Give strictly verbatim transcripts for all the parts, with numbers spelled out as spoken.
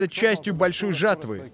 частью большой жатвы.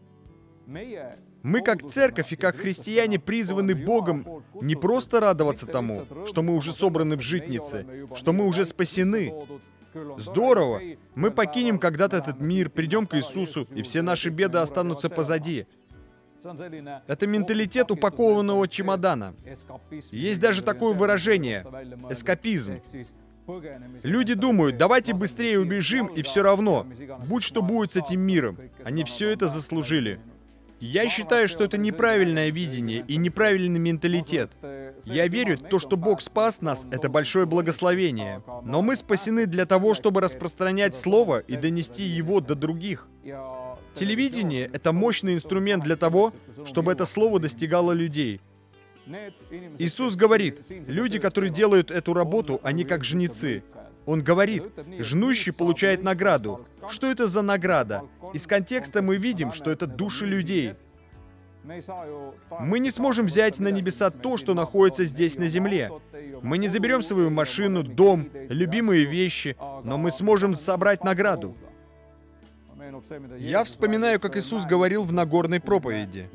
Мы как церковь и как христиане призваны Богом не просто радоваться тому, что мы уже собраны в житнице, что мы уже спасены. Здорово! Мы покинем когда-то этот мир, придем к Иисусу, и все наши беды останутся позади. Это менталитет упакованного чемодана. Есть даже такое выражение — эскапизм. Люди думают, давайте быстрее убежим, и все равно, будь что будет с этим миром, они все это заслужили. Я считаю, что это неправильное видение и неправильный менталитет. Я верю, то, что Бог спас нас, это большое благословение. Но мы спасены для того, чтобы распространять Слово и донести его до других. Телевидение — это мощный инструмент для того, чтобы это Слово достигало людей. Иисус говорит, люди, которые делают эту работу, они как жнецы. Он говорит, жнущий получает награду. Что это за награда? Из контекста мы видим, что это души людей. Мы не сможем взять на небеса то, что находится здесь на земле. Мы не заберем свою машину, дом, любимые вещи, но мы сможем собрать награду. Я вспоминаю, как Иисус говорил в Нагорной проповеди.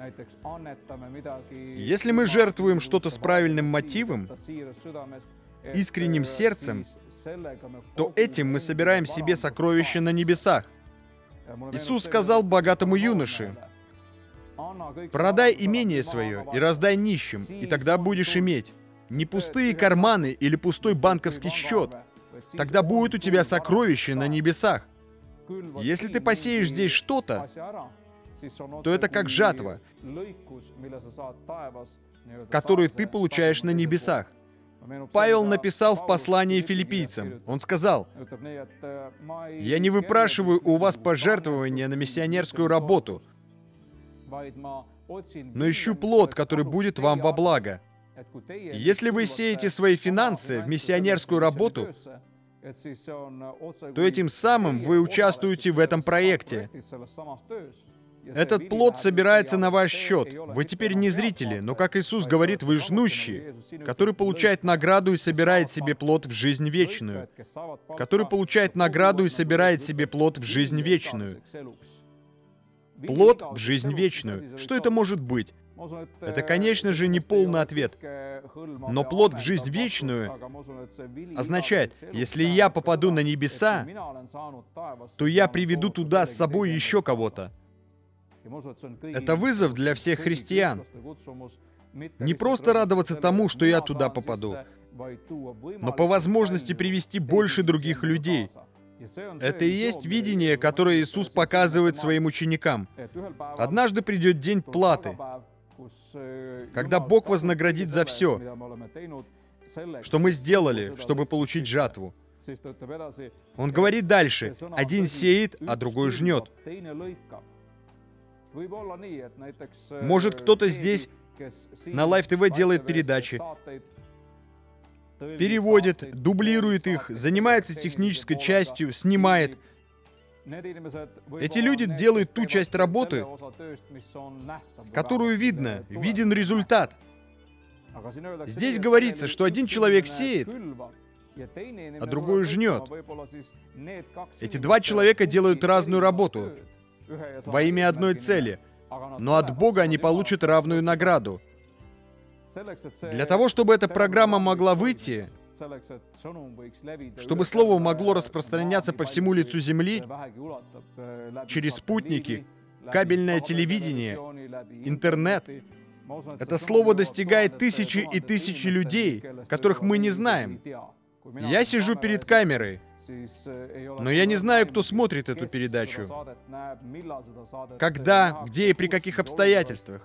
Если мы жертвуем что-то с правильным мотивом, искренним сердцем, то этим мы собираем себе сокровища на небесах. Иисус сказал богатому юноше, «Продай имение свое и раздай нищим, и тогда будешь иметь не пустые карманы или пустой банковский счет. Тогда будет у тебя сокровище на небесах». Если ты посеешь здесь что-то, то это как жатва, которую ты получаешь на небесах. Павел написал в послании филиппийцам, он сказал, «Я не выпрашиваю у вас пожертвования на миссионерскую работу, но ищу плод, который будет вам во благо». Если вы сеете свои финансы в миссионерскую работу, то этим самым вы участвуете в этом проекте. Этот плод собирается на ваш счет. Вы теперь не зрители, но, как Иисус говорит, вы жнущие, который получает награду и собирает себе плод в жизнь вечную. Который получает награду и собирает себе плод в жизнь вечную. Плод в жизнь вечную. Что это может быть? Это, конечно же, не полный ответ. Но плод в жизнь вечную означает, если я попаду на небеса, то я приведу туда с собой еще кого-то. Это вызов для всех христиан. Не просто радоваться тому, что я туда попаду, но по возможности привести больше других людей. Это и есть видение, которое Иисус показывает своим ученикам. Однажды придет день платы, когда Бог вознаградит за все, что мы сделали, чтобы получить жатву. Он говорит дальше, один сеет, а другой жнет. Может, кто-то здесь на Live ти ви делает передачи, переводит, дублирует их, занимается технической частью, снимает. Эти люди делают ту часть работы, которую видно, виден результат. Здесь говорится, что один человек сеет, а другой жнет. Эти два человека делают разную работу во имя одной цели, но от Бога они получат равную награду. Для того, чтобы эта программа могла выйти, чтобы слово могло распространяться по всему лицу Земли, через спутники, кабельное телевидение, интернет, это слово достигает тысячи и тысячи людей, которых мы не знаем. Я сижу перед камерой, но я не знаю, кто смотрит эту передачу. Когда, где и при каких обстоятельствах.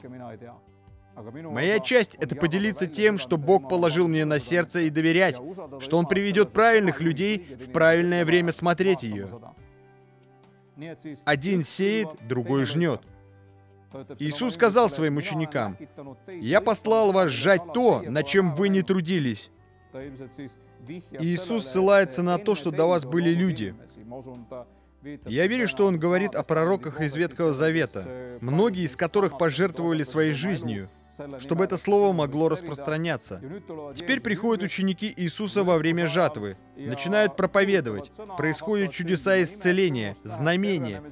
Моя часть — это поделиться тем, что Бог положил мне на сердце, и доверять, что Он приведет правильных людей в правильное время смотреть ее. Один сеет, другой жнет. Иисус сказал своим ученикам, «Я послал вас сжать то, над чем вы не трудились». Иисус ссылается на то, что до вас были люди. Я верю, что Он говорит о пророках из Ветхого Завета, многие из которых пожертвовали своей жизнью, чтобы это слово могло распространяться. Теперь приходят ученики Иисуса во время жатвы, начинают проповедовать, происходят чудеса исцеления, знамения,